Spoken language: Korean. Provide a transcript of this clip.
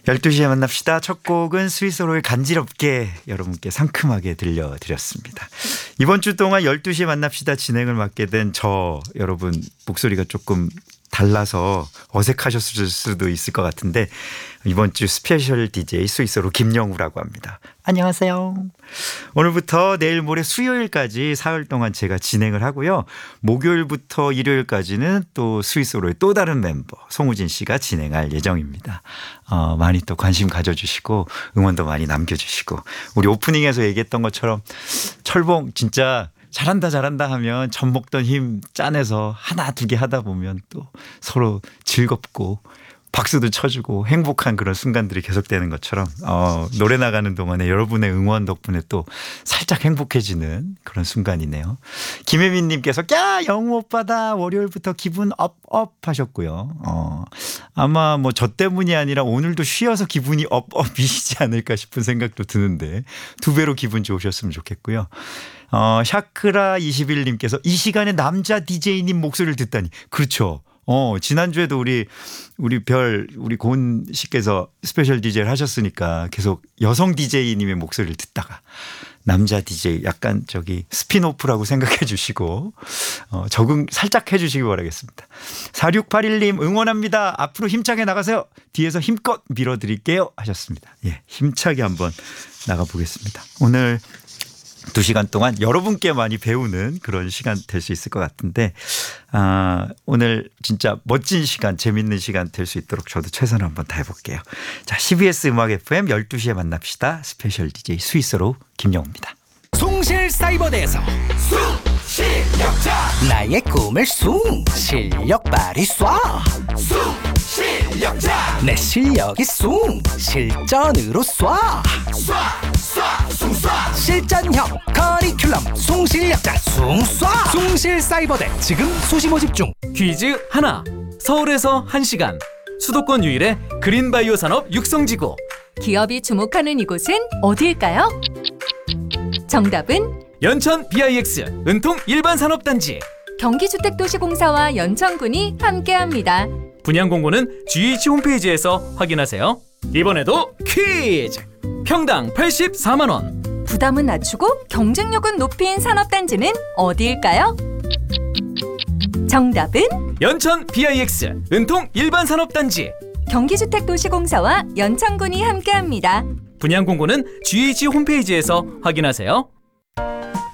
12시에 만납시다. 첫 곡은 스위스로의 간지럽게 여러분께 상큼하게 들려드렸습니다. 이번 주 동안 12시에 만납시다 진행을 맡게 된 여러분 목소리가 조금 달라서 어색하셨을 수도 있을 것 같은데 이번 주 스페셜 DJ 스위스로 김영우라고 합니다. 안녕하세요. 오늘부터 내일 모레 수요일까지 사흘 동안 제가 진행을 하고요. 목요일부터 일요일까지는 또 스위스로의 또 다른 멤버 송우진 씨가 진행할 예정입니다. 많이 또 관심 가져주시고 응원도 많이 남겨주시고 우리 오프닝에서 얘기했던 것처럼 철봉 진짜 잘한다 하면 젖 먹던 힘 짜내서 하나 두 개 하다 보면 또 서로 즐겁고 박수도 쳐주고 행복한 그런 순간들이 계속되는 것처럼 노래 나가는 동안에 여러분의 응원 덕분에 또 살짝 행복해지는 그런 순간이네요. 김혜민 님께서 야 영우 오빠다 월요일부터 기분 업 하셨고요. 아마 뭐 저 때문이 아니라 오늘도 쉬어서 기분이 업이시지 않을까 싶은 생각도 드는데 두 배로 기분 좋으셨으면 좋겠고요. 샤크라 21님께서 이 시간에 남자 DJ님 목소리를 듣다니. 그렇죠. 지난주에도 우리 고은 씨께서 스페셜 DJ를 하셨으니까 계속 여성 DJ님의 목소리를 듣다가 남자 DJ 약간 스피노프라고 생각해 주시고 적응 살짝 해 주시기 바라겠습니다. 4681님 응원합니다. 앞으로 힘차게 나가세요. 뒤에서 힘껏 밀어드릴게요 하셨습니다. 예, 힘차게 한번 나가보겠습니다. 오늘 2시간 동안 여러분께 많이 배우는 그런 시간 될 수 있을 것 같은데 오늘 진짜 멋진 시간 재밌는 시간 될 수 있도록 저도 최선을 한번 다해볼게요. 자, CBS 음악 FM 12시에 만납시다. 스페셜 DJ 스위스로 김영우입니다. 숭실사이버대에서 숭실력자 나의 꿈을 숭실력 발휘 쏴 숭실력자 내 실력이 숭실전으로 쏴 실전형 커리큘럼 숭실력자 숭쏴 숭실사이버대 지금 수시 모집 중. 퀴즈 하나. 서울에서 1시간 수도권 유일의 그린바이오 산업 육성지구. 기업이 주목하는 이곳은 어디일까요? 정답은 연천 BIX 은통 일반산업단지. 경기주택도시공사와 연천군이 함께합니다. 분양 공고는 GH 홈페이지에서 확인하세요. 이번에도 퀴즈. 평당 84만 원. 부담은 낮추고 경쟁력은 높인 산업단지는 어디일까요? 정답은 연천 BIX 은통 일반산업단지. 경기주택도시공사와 연천군이 함께합니다. 분양 공고는 GH 홈페이지에서 확인하세요.